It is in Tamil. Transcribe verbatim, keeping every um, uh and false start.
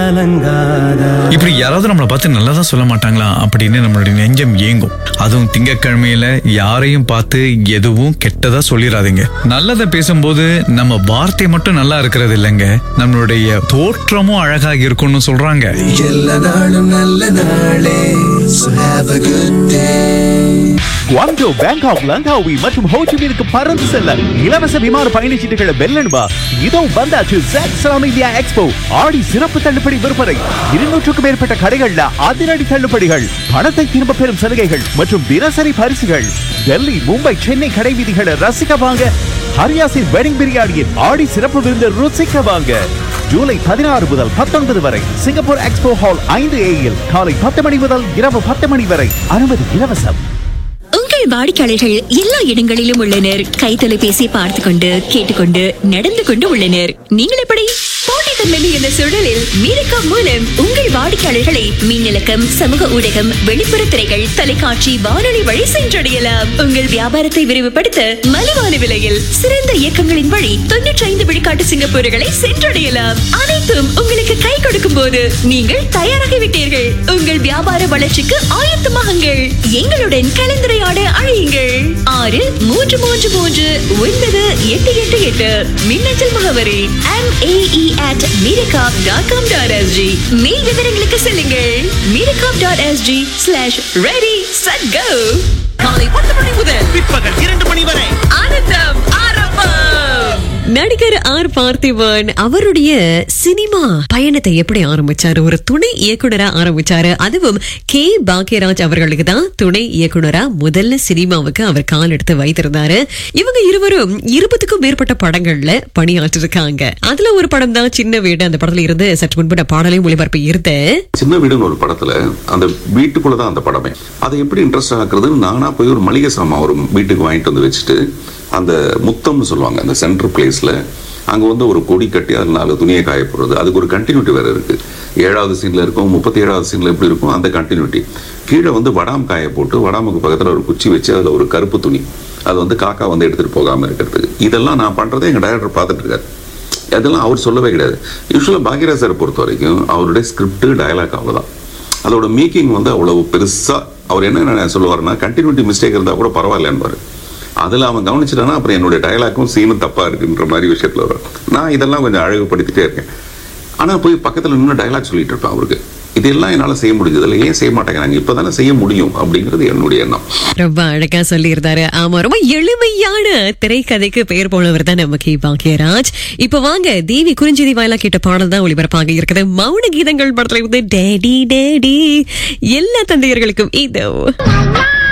கலங்காதா. இப்படி யாராவது நம்மளை பார்த்து நல்லதான் சொல்ல மாட்டாங்களா அப்படின்னு நம்மளுடைய நெஞ்சம் ஏங்கும். அதுவும் திங்கட்கிழமையில யாரையும் பார்த்து எதுவும் கெட்டதா சொல்லிடாதீங்க. நல்லதை பேசும்போது நம்ம வார்த்தை மட்டும் நல்லா இருக்கிறது இல்லைங்க, நம்மளுடைய தோற்றமும் அழகாக இருக்கும்னு சொல்றாங்க. எல்லா நாளும் நல்ல நாளே. So have a good day. குவாங்டோ, Bangkok, Langkawi மற்றும் ஹோச்சிமினுக்கு பறந்து செல்ல இலவச விமான பயணச்சீட்டுகளை வெல்லணுமா? இதோ வந்தாச்சு சாக்ஸ்லாம் இந்தியா எக்ஸ்போ ஆடி சிறப்பு தள்ளுபடி விற்பனை. இருநூற்றுக்கும் மேற்பட்ட கடைகள்ல அதிரடி தள்ளுபடிகள், பணத்தை திரும்ப பெறும் சலுகைகள் மற்றும் தினசரி பரிசுகள். டெல்லி, மும்பை, சென்னை கடை வீதிகளை ரசிக்க வாங்க. ஹரியாசின் வெட்டிங் பிரியாணியின் ஆடி சிறப்பு விருந்து ருசிக்க வாங்க. ஜூலை பதினாறு முதல் பத்தொன்பது வரை சிங்கப்பூர் எக்ஸ்போ ஹால் ஐந்து ஏயில் காலை பத்து மணி முதல் இரவு பத்து மணி வரை அனுமதி இலவசம். உங்கள் வாடிக்கையாளர்கள் எல்லா இடங்களிலும் உள்ளனர். கை தொலைபேசி பார்த்து கொண்டு கேட்டுக்கொண்டு நடந்து கொண்டு உள்ளனர். நீங்கள் எப்படி? போட்டித்தன்மை என்ற சூழலில் மீரக்கா மூலம் உங்கள் வாடிக்கையாளர்களை மின்னலக்கம், சமூக ஊடகம், வெளிப்புற திரைகள், தொலைக்காட்சி, வானொலி வழி சென்றடையலாம். உங்கள் வியாபாரத்தை விரிவுபடுத்த மலிவான விலையில் சிறந்த இயக்கங்களின் வழி தொன்னூற்றி ஐந்து விழுக்காட்டு சிங்கப்பூர்களை சென்றடையலாம். அனைத்தும் உங்களுக்கு கை கொடுக்கும் போது நீங்கள் தயாராகிவிட்டீர்கள். உங்கள் வியாபார வளர்ச்சிக்கு ஆயத்தமாகுங்கள். எங்களுடன் கலந்துரையாட அழையுங்கள். ஆறு மூன்று மூன்று மூன்று ஒன்பது எட்டு எட்டு எட்டு. மின்னஞ்சல் முகவரி M A E at miracop dot com dot s g. மேல் விவரங்களுக்கு செல்லுங்கள். miracop dot s g slash ready set go. காலை பத்து மணி முதல் பிற்பகல் இரண்டு மணி வரை ஆனந்தம் ஆரம்பம். நடிகர் ஆர் பார்த்திபன் அவருடைய சினிமா பயணத்தை எப்படி ஆரம்பிச்சாரு? ஒரு துணை இயக்குனரா ஆரம்பிச்சாரு. அதுவும் கே பாக்யராஜ் அவர்களுக்கு தான் துணை இயக்குனரா முதல்ல சினிமாவுக்கு அவர் கால் எடுத்து வைத்திருந்தாரு. இவங்க இருவரும் இருபதுக்கும் மேற்பட்ட படங்கள்ல பணியாற்றிருக்காங்க. அதுல ஒரு படம் தான் சின்ன வீடு. அந்த படத்துல இருந்து சற்று முன்பு பாடலையும் ஒளிபரப்பு இருந்த சின்ன வீடுன்னு ஒரு படத்துல அந்த வீட்டுக்குள்ளதான் அந்த படமே. அதை எப்படி இன்ட்ரெஸ்ட் ஆக்குறது, நானா போய் ஒரு மளிகை சாமான் ஒரு வீட்டுக்கு வாங்கிட்டு வந்து வச்சுட்டு அந்த முத்தம்னு சொல்லுவாங்க அந்த சென்டர் பிளேஸ்ல அங்கே வந்து ஒரு கொடி கட்டி அதில் நாலு துணியை காய போடுறது. அதுக்கு ஒரு கண்டினியூட்டி வேறு இருக்குது. ஏழாவது சீனில் இருக்கும், முப்பத்தி ஏழாவது சீனில் எப்படி இருக்கும் அந்த கண்டினியூட்டி. கீழே வந்து வடாம் காய போட்டு வடாமுக்கு பக்கத்தில் ஒரு குச்சி வச்சு அதில் ஒரு கருப்பு துணி, அது வந்து காக்கா வந்து எடுத்துகிட்டு போகாமல் இருக்கிறதுக்கு. இதெல்லாம் நான் பண்ணுறதை எங்கள் டைரக்டர் பார்த்துட்டு இருக்காரு. அதெல்லாம் அவர் சொல்லவே கிடையாது. யூஸ்வலாக பாக்யராஜ் சாரை பொறுத்த வரைக்கும் அவருடைய ஸ்கிரிப்டு டயலாக் அவ்வளோதான். அதோட மேக்கிங் வந்து அவ்வளோ பெருசாக அவர் என்ன சொல்லுவார்னா கண்டினியூட்டி மிஸ்டேக் இருந்தால் கூட பரவாயில்லன்பார். அதில் அவன் கவனிச்சிட்டானா அப்புறம் என்னுடைய டயலாக்கும் சீனும் தப்பாக இருக்குன்ற மாதிரி விஷயத்தில் வரும். நான் இதெல்லாம் கொஞ்சம் அழகுபடுத்திட்டே இருக்கேன். ஆனால் போய் பக்கத்தில் நின்று டயலாக் சொல்லிட்டு இருப்பேன் அவருக்கு. இதெல்லாம் என்னால் செய்ய முடிஞ்சது இல்லை, ஏன் செய்ய மாட்டேங்கிறாங்க, இப்போ தானே செய்ய முடியும் அப்படிங்கிறது என்னுடைய எண்ணம். ரொம்ப அழகா சொல்லியிருந்தாரு. ஆமா, ரொம்ப எளிமையான திரைக்கதைக்கு பெயர் போனவர் தான் நம்ம கே பாக்யராஜ். இப்ப வாங்க, தேவி குறிஞ்சிதி வாயிலா கேட்ட பாடல் தான் ஒளிபரப்பாக இருக்குது. மௌன கீதங்கள் படத்துல இருந்து டேடி டேடி எல்லா தந்தையர்களுக்கும் இதோ